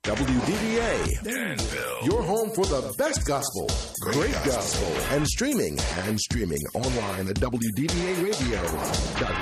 WDVA, Danville. your home for the best gospel, great gospel, and streaming online at WDVAradio.com.